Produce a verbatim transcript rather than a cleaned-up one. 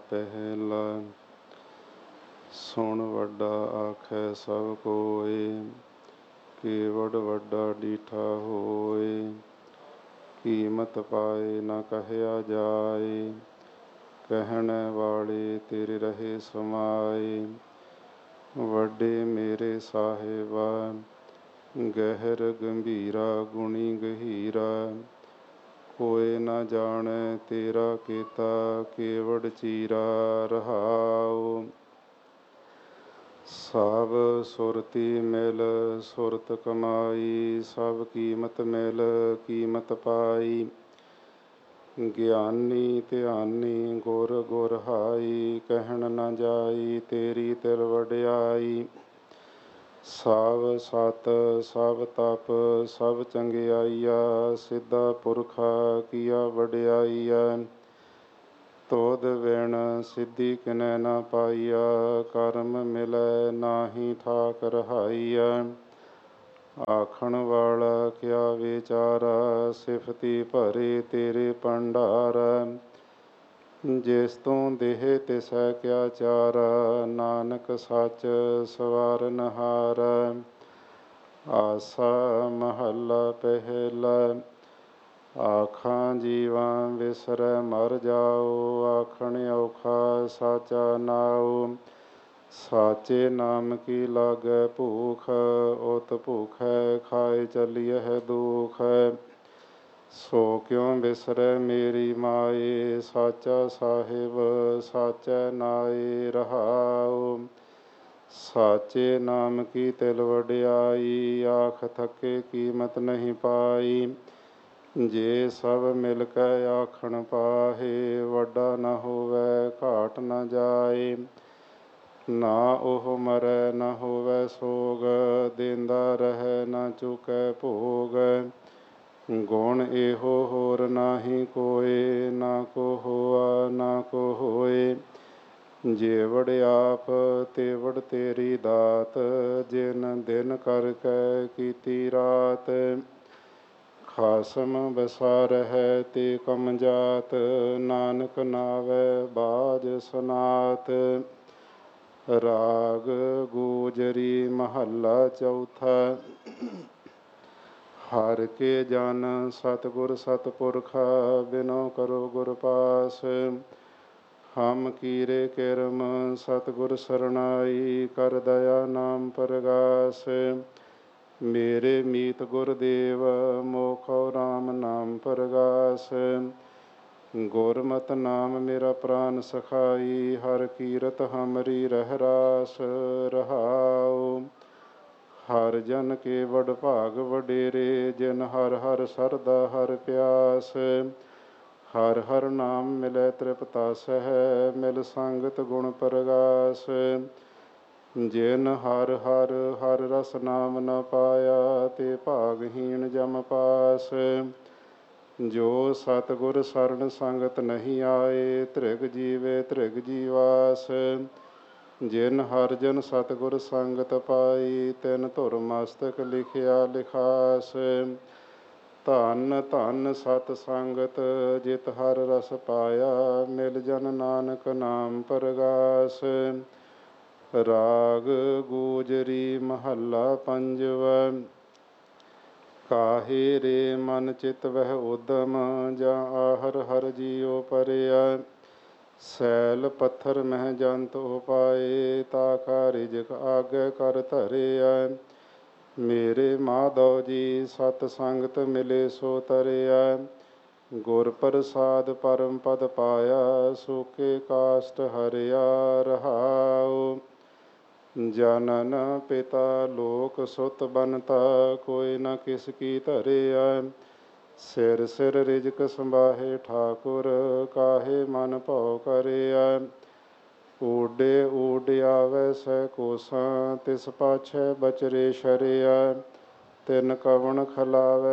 ਪਹਿਲਾ। ਸੁਣ ਵੱਡਾ ਆਖੈ ਸਭ ਕੋਇ, ਕੇਵੜ ਵੱਡਾ ਡੀਠਾ ਹੋਇ। ਕੀਮਤ ਪਾਏ ਨਾ ਕਹਿਆ ਜਾਏ, ਕਹਿਣ ਵਾਲੇ ਤੇਰੇ ਰਹੇ ਸਮਾਏ। ਵੱਡੇ ਮੇਰੇ ਸਾਹਿਬਾ, ਗਹਿਰ ਗੰਭੀਰਾ ਗੁਣੀ ਗਹੀਰਾ। ਕੋਇ ਨਾ ਜਾਣੈ ਤੇਰਾ ਕੀਤਾ, ਕੇਵੜ ਚੀਰਾ ਰਹਾਉ। ਸਭ ਸੁਰਤੀ ਮਿਲ ਸੁਰਤ ਕਮਾਈ, ਸਭ ਕੀਮਤ ਮਿਲ ਕੀਮਤ ਪਾਈ। ਗਿਆਨੀ ਧਿਆਨੀ ਗੁਰ ਗੁਰ ਹਾਈ, ਕਹਿਣ ਨਾ ਜਾਈ ਤੇਰੀ ਤਿਲ ਵਡਿਆਈ। ਸਭ ਸਤ ਸਭ ਤਪ ਸਭ ਚੰਗਿਆਈਆ, ਸਿੱਧਾ ਪੁਰਖਾ ਕੀਆ ਵਡਿਆਈਆ। ਤੋਧ ਵਿਣ ਸਿੱਧੀ ਕਿਨੈ ਨਾ ਪਾਈਆ, ਕਰਮ ਮਿਲੈ ਨਾਹੀ ਠਾਕ ਰਹਾਈਆ। ਆਖਣ ਵਾਲਾ ਕਿਆ ਵਿਚਾਰਾ, ਸਿਫਤੀ ਭਰੇ ਤੇਰੇ ਭੰਡਾਰ। ਜਿਸ ਤੂੰ ਦੇਹ ਤਿਸੈ ਕਿਆ ਚਾਰਾ, ਨਾਨਕ ਸੱਚ ਸਵਾਰਨਹਾਰ। ਆਸਾ ਮਹੱਲਾ ਪਹਿਲਾ। ਆਖਾਂ ਜੀਵਾਂ ਵਿਸਰੈ ਮਰ ਜਾਉ, ਆਖਣ ਔਖਾ ਸਾਚਾ ਨਾਉ। ਸਾਚੇ ਨਾਮ ਕੀ ਲਾਗੈ ਭੂਖ, ਉਤ ਭੂਖੈ ਖਾਏ ਚੱਲੀਐ ਦੁਖ। ਸੋ ਕਿਉ ਬਿਸਰੈ ਮੇਰੀ ਮਾਏ, ਸਾਚਾ ਸਾਹਿਬ ਸਾਚੈ ਨਾਏ ਰਹਾਉ। ਸਾਚੇ ਨਾਮ ਕੀ ਤਿਲ ਵਡਿਆਈ, ਆਖ ਥਕੇ ਕੀਮਤ ਨਹੀਂ ਪਾਈ। ਜੇ ਸਭ ਮਿਲ ਕੈ ਆਖਣ ਪਾਹੇ, ਵੱਡਾ ਨਾ ਹੋਵੈ ਘਾਟ ਨਾ ਜਾਏ। ਨਾ ਉਹ ਮਰੈ ਨਾ ਹੋਵੈ ਸੋਗ, ਦੇਂਦਾ ਰਹੈ ਨਾ ਚੁਕੈ ਭੋਗ। ਗੁਣ ਇਹੋ ਹੋਰ ਨਾਹੀ ਕੋਇ, ਨਾ ਕੋ ਹੋਆ ਨਾ ਕੋ ਹੋਇ। ਜੇਵੜ ਆਪ ਤੇਵੜ ਤੇਰੀ ਦਾਤ, ਜਿਨ ਦਿਨ ਕਰਕੇ ਕੀਤੀ ਰਾਤ। ਖਾਸਮ ਬਸਾ ਰਹੈ ਤੇ ਕਮ ਜਾਤ, ਨਾਨਕ ਨਾਵੈ ਬਾਝ ਸਨਾਤ। ਰਾਗ ਗੂਜਰੀ ਮਹੱਲਾ ਚੌਥਾ। ਹਰਿ ਕੇ ਜਨ ਸਤਿਗੁਰ ਸਤਿਪੁਰਖਾ, ਬਿਨੋ ਕਰੋ ਗੁਰ ਪਾਸ। ਹਮ ਕੀਰੇ ਕਿਰਮ ਸਤਿਗੁਰ ਸਰਣਾਈ, ਕਰ ਦਇਆ ਨਾਮ ਪਰਗਾਸ। ਮੇਰੇ ਮੀਤ ਗੁਰਦੇਵ, ਮੋਖੋ ਰਾਮ ਨਾਮ ਪਰਗਾਸ। ਗੁਰਮਤਿ ਨਾਮ ਮੇਰਾ ਪ੍ਰਾਨ ਸਖਾਈ, ਹਰਿ ਕੀਰਤ ਹਮਰੀ ਰਹਿ ਰਾਸ ਰਹਾਉ। ਹਰਿ ਜਨ ਕੇ ਵਡ ਭਾਗ ਵਡੇਰੇ, ਜਿਨ ਹਰਿ ਹਰਿ ਸਰਦਾ ਹਰਿ ਪਿਆਸ। ਹਰਿ ਹਰਿ ਨਾਮ ਮਿਲੈ ਤ੍ਰਿਪਤਾਸਹਿ, ਮਿਲ ਸੰਗਤ ਗੁਣ ਪਰਗਾਸ। ਜਿਨ ਹਰਿ ਹਰਿ ਹਰਿ ਰਸ ਨਾਮ ਨ ਪਾਇਆ, ਤੇ ਭਾਗਹੀਣ ਜਮ ਪਾਸ। ਜੋ ਸਤਿਗੁਰ ਸਰਣ ਸੰਗਤ ਨਹੀਂ ਆਏ, ਧ੍ਰਿਗ ਜੀਵੇ ਧ੍ਰਿਗ ਜੀਵਾਸ। ਜਿਨ ਹਰਿ ਜਨ ਸਤਿਗੁਰ ਸੰਗਤ ਪਾਈ, ਤਿਨ ਧੁਰ ਮਸਤਕ ਲਿਖਿਆ ਲਿਖਾਸ। ਧੰਨ ਧੰਨ ਸਤ ਸੰਗਤ ਜਿਤ ਹਰਿ ਰਸ ਪਾਇਆ, ਮਿਲ ਜਨ ਨਾਨਕ ਨਾਮ ਪਰਗਾਸ। ਰਾਗ ਗੂਜਰੀ ਮਹੱਲਾ ਪੰਜਵਾ। ਕਾਹੇ ਰੇ ਮਨ ਚਿਤ ਵਹਿ ਉਦਮ, ਜਾਂ ਆਹਰ ਹਰਿ ਜੀਉ ਪਰਿਆ। ਸੈਲ ਪੱਥਰ ਮਹਿ ਜੰਤ ਉਪਾਏ, ਤਾ ਕਾ ਰਿਜਕ ਆਗੇ ਕਰ ਧਰਿਆ। ਮੇਰੇ ਮਾਧੋ ਜੀ ਸਤ ਸੰਗਤ ਮਿਲੇ ਸੋ ਤਰਿਆ। ਗੁਰ ਪ੍ਰਸਾਦ ਪਰਮ ਪਦ ਪਾਇਆ, ਸੋਕੇ ਕਾਸ਼ਟ ਹਰਿਆ ਰਹਾਉ। ਜਨਨ ਪਿਤਾ ਲੋਕ ਸੁਤ ਬਨਤਾ, ਕੋਈ ਨਾ ਕਿਸ ਕੀ ਧਰਿਆ। ਸਿਰ ਸਿਰ ਰਿਜਕ ਸੰਭਾਹੇ ਠਾਕੁਰ, ਕਾਹੇ ਮਨ ਭਉ ਕਰਿਆ। ਊਡੇ ਊਡ ਆਵੈ ਸੈ ਕੋਸਾ, ਤਿਸ ਪਾਛੈ ਬਚਰੇ ਸ਼ਰਿਆ। ਤਿਨ ਕਵਣ ਖਲਾਵੈ